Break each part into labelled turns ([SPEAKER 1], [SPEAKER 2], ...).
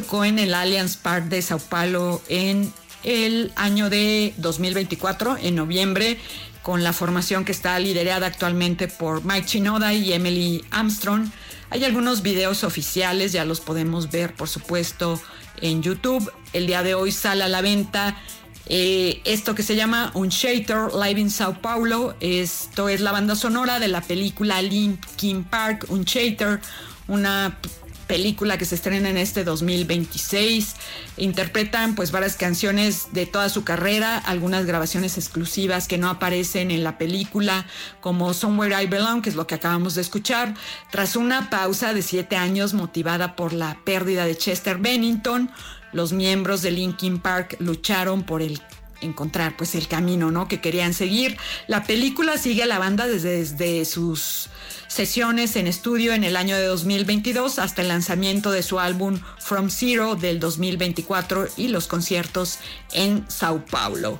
[SPEAKER 1] tocó en el Allianz Parque de Sao Paulo en el año de 2024, en noviembre, con la formación que está liderada actualmente por Mike Shinoda y Emily Armstrong. Hay algunos videos oficiales, ya los podemos ver, por supuesto, en YouTube. El día de hoy sale a la venta esto que se llama Unchained Live in Sao Paulo. Esto es la banda sonora de la película Linkin Park, Unchained, una película que se estrena en este 2026. Interpretan pues varias canciones de toda su carrera, algunas grabaciones exclusivas que no aparecen en la película, como Somewhere I Belong, que es lo que acabamos de escuchar, tras una pausa de 7 años motivada por la pérdida de Chester Bennington. Los miembros de Linkin Park lucharon por encontrar pues el camino, ¿no?, que querían seguir. La película sigue a la banda desde sus sesiones en estudio en el año de 2022 hasta el lanzamiento de su álbum From Zero del 2024 y los conciertos en Sao Paulo.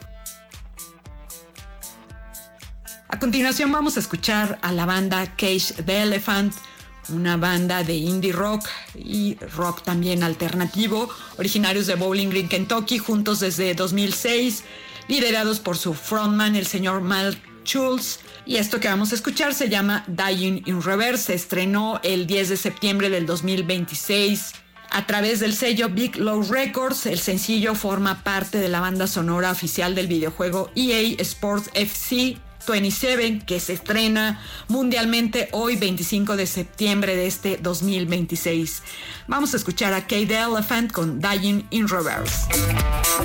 [SPEAKER 1] A continuación vamos a escuchar a la banda Cage the Elephant, una banda de indie rock y rock también alternativo, originarios de Bowling Green, Kentucky, juntos desde 2006, liderados por su frontman, el señor Mal Schultz. Y esto que vamos a escuchar se llama Dying in Reverse. Se estrenó el 10 de septiembre del 2026 a través del sello Big Low Records. El sencillo forma parte de la banda sonora oficial del videojuego EA Sports FC 27, que se estrena mundialmente hoy 25 de septiembre de este 2026. Vamos a escuchar a Cage the Elephant con Dying in Reverse.